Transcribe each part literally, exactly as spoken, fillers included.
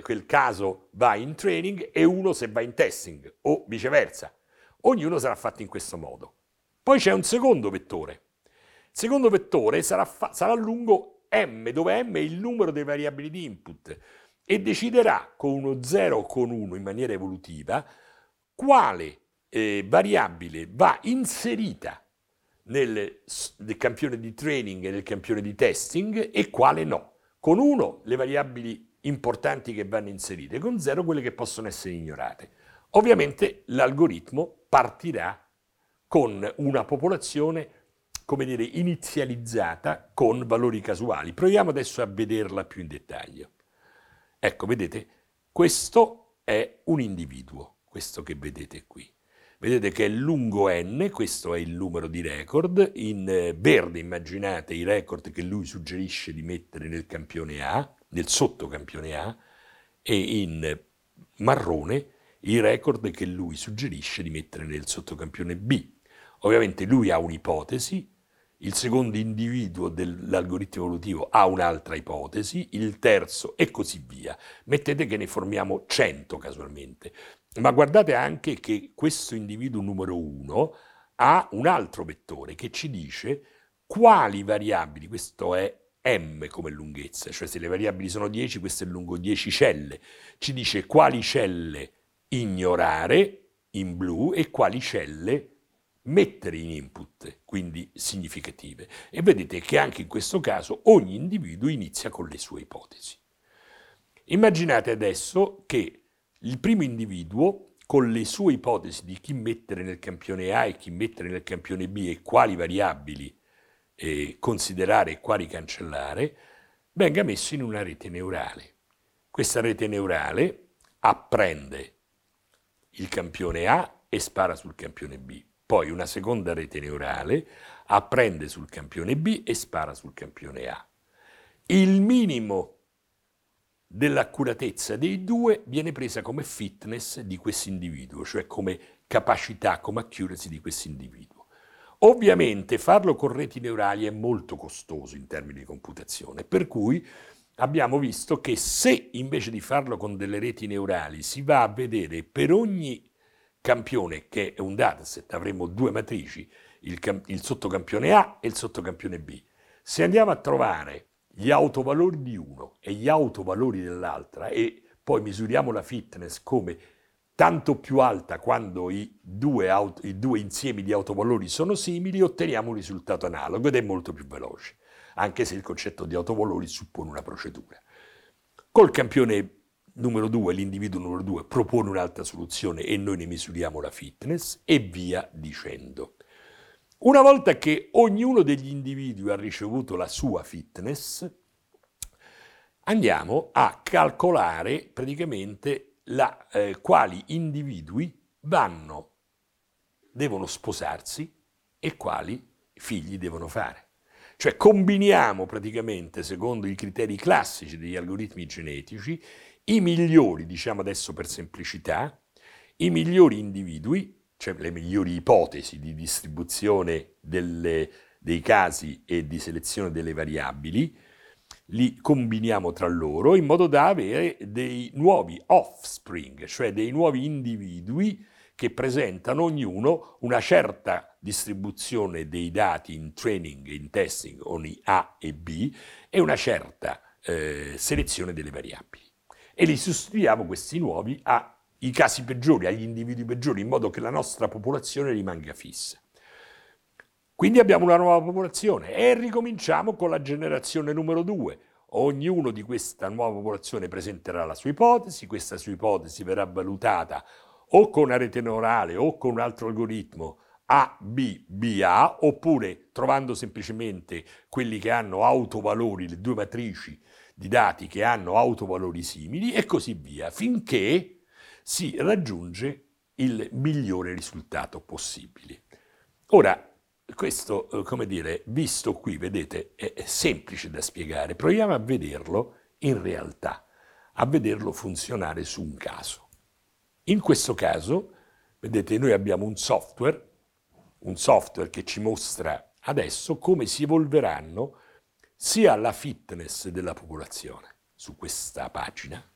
quel caso va in training e uno se va in testing, o viceversa. Ognuno sarà fatto in questo modo. Poi c'è un secondo vettore. Il secondo vettore sarà, fa- sarà lungo m, dove m è il numero delle variabili di input, e deciderà con uno zero o con uno in maniera evolutiva quale eh, variabile va inserita nel, nel campione di training e nel campione di testing e quale no. Con uno le variabili importanti che vanno inserite, con zero quelle che possono essere ignorate. Ovviamente l'algoritmo partirà con una popolazione, come dire, inizializzata con valori casuali. Proviamo adesso a vederla più in dettaglio. Ecco, vedete, questo è un individuo, questo che vedete qui. Vedete che è lungo n, questo è il numero di record, in verde immaginate i record che lui suggerisce di mettere nel campione A, nel sottocampione A, e in marrone i record che lui suggerisce di mettere nel sottocampione B. Ovviamente lui ha un'ipotesi, il secondo individuo dell'algoritmo evolutivo ha un'altra ipotesi, il terzo e così via. Mettete che ne formiamo cento casualmente. Ma guardate anche che questo individuo numero uno ha un altro vettore che ci dice quali variabili, questo è m come lunghezza, cioè se le variabili sono dieci, questo è lungo dieci celle, ci dice quali celle ignorare in blu e quali celle mettere in input, quindi significative. E vedete che anche in questo caso ogni individuo inizia con le sue ipotesi. Immaginate adesso che il primo individuo, con le sue ipotesi di chi mettere nel campione A e chi mettere nel campione B e quali variabili eh, considerare e quali cancellare, venga messo in una rete neurale. Questa rete neurale apprende il campione A e spara sul campione B. Poi una seconda rete neurale apprende sul campione B e spara sul campione A. Il minimo dell'accuratezza dei due viene presa come fitness di questo individuo, cioè come capacità, come accuracy di questo individuo. Ovviamente farlo con reti neurali è molto costoso in termini di computazione, per cui abbiamo visto che se invece di farlo con delle reti neurali si va a vedere per ogni campione, che è un dataset, avremo due matrici, il, il sottocampione A e il sottocampione B. Se andiamo a trovare gli autovalori di uno e gli autovalori dell'altra e poi misuriamo la fitness come tanto più alta quando i due, auto, i due insiemi di autovalori sono simili, otteniamo un risultato analogo ed è molto più veloce, anche se il concetto di autovalori suppone una procedura. Col campione numero due, l'individuo numero due propone un'altra soluzione e noi ne misuriamo la fitness e via dicendo. Una volta che ognuno degli individui ha ricevuto la sua fitness, andiamo a calcolare praticamente la, eh, quali individui vanno, devono sposarsi e quali figli devono fare. Cioè combiniamo praticamente, secondo i criteri classici degli algoritmi genetici, i migliori, diciamo adesso per semplicità, i migliori individui, cioè le migliori ipotesi di distribuzione delle, dei casi e di selezione delle variabili, li combiniamo tra loro in modo da avere dei nuovi offspring, cioè dei nuovi individui che presentano ognuno una certa distribuzione dei dati in training e in testing, ogni A e B, e una certa eh, selezione delle variabili. E li sostituiamo questi nuovi ai casi peggiori, agli individui peggiori, in modo che la nostra popolazione rimanga fissa. Quindi abbiamo una nuova popolazione e ricominciamo con la generazione numero due. Ognuno di questa nuova popolazione presenterà la sua ipotesi, questa sua ipotesi verrà valutata o con una rete neurale o con un altro algoritmo A B B A, oppure trovando semplicemente quelli che hanno autovalori, le due matrici di dati che hanno autovalori simili e così via, finché si raggiunge il migliore risultato possibile. Ora, questo, come dire, visto qui, vedete, è semplice da spiegare. Proviamo a vederlo in realtà, a vederlo funzionare su un caso. In questo caso, vedete, noi abbiamo un software, un software che ci mostra adesso come si evolveranno sia la fitness della popolazione su questa pagina,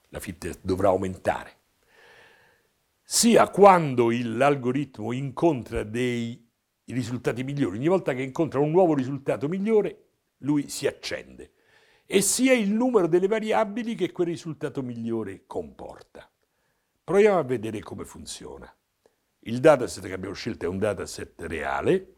la fitness dovrà aumentare, sia quando il- l'algoritmo incontra dei risultati migliori, ogni volta che incontra un nuovo risultato migliore, lui si accende, e sia il numero delle variabili che quel risultato migliore comporta. Proviamo a vedere come funziona. Il dataset che abbiamo scelto è un dataset reale.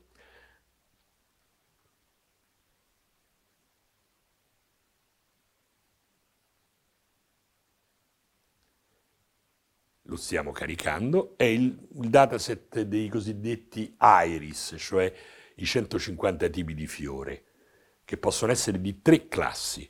Lo stiamo caricando, è il, il dataset dei cosiddetti iris, cioè i centocinquanta tipi di fiore, che possono essere di tre classi.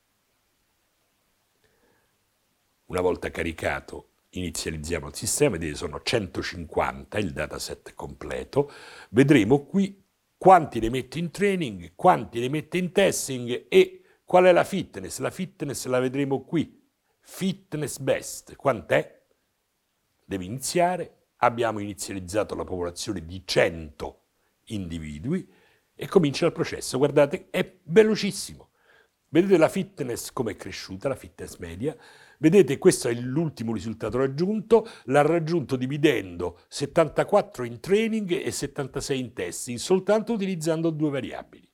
Una volta caricato, inizializziamo il sistema, vedete sono centocinquanta il dataset completo. Vedremo qui quanti ne metto in training, quanti ne metto in testing e qual è la fitness. La fitness la vedremo qui. Fitness best, quant'è? Deve iniziare. Abbiamo inizializzato la popolazione di cento individui e comincia il processo. Guardate, è velocissimo. Vedete la fitness come è cresciuta, la fitness media. Vedete, questo è l'ultimo risultato raggiunto, l'ha raggiunto dividendo settantaquattro in training e settantasei in testing, soltanto utilizzando due variabili.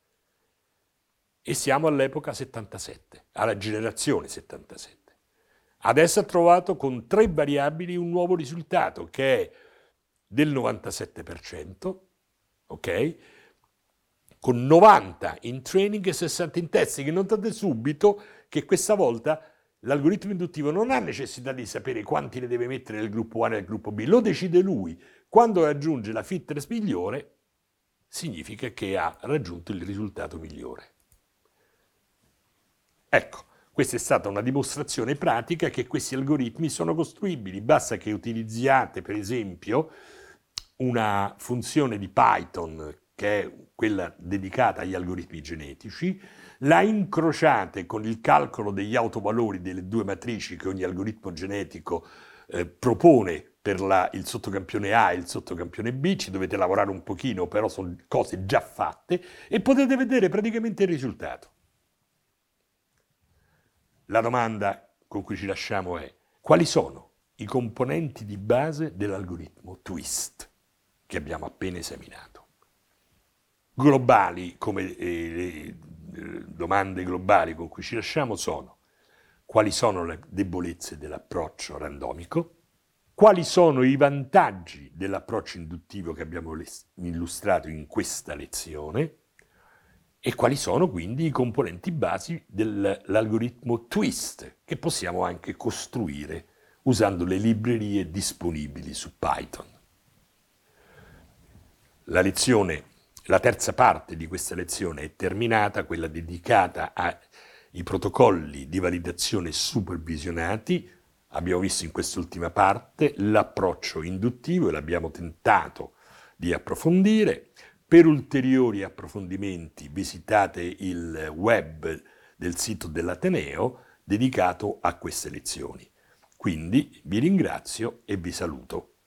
E siamo all'epoca settantasette, alla generazione settantasette. Adesso ha trovato con tre variabili un nuovo risultato che è del novantasette per cento, ok? Con novanta in training e sessanta in testing. Notate subito che questa volta l'algoritmo induttivo non ha necessità di sapere quanti ne deve mettere nel gruppo A e nel gruppo B, lo decide lui. Quando raggiunge la fitness migliore, significa che ha raggiunto il risultato migliore. Ecco, questa è stata una dimostrazione pratica che questi algoritmi sono costruibili. Basta che utilizziate, per esempio, una funzione di Python, che è quella dedicata agli algoritmi genetici, la incrociate con il calcolo degli autovalori delle due matrici che ogni algoritmo genetico eh, propone per la, il sottocampione A e il sottocampione B, ci dovete lavorare un pochino, però sono cose già fatte, e potete vedere praticamente il risultato. La domanda con cui ci lasciamo è: quali sono i componenti di base dell'algoritmo Twist che abbiamo appena esaminato? Globali, come eh, le domande globali con cui ci lasciamo sono: quali sono le debolezze dell'approccio randomico? Quali sono i vantaggi dell'approccio induttivo che abbiamo illustrato in questa lezione? E quali sono quindi i componenti basi dell'algoritmo Twist, che possiamo anche costruire usando le librerie disponibili su Python. La lezione, la terza parte di questa lezione è terminata, quella dedicata ai protocolli di validazione supervisionati. Abbiamo visto in quest'ultima parte l'approccio induttivo e l'abbiamo tentato di approfondire. Per ulteriori approfondimenti visitate il web del sito dell'Ateneo dedicato a queste lezioni. Quindi vi ringrazio e vi saluto.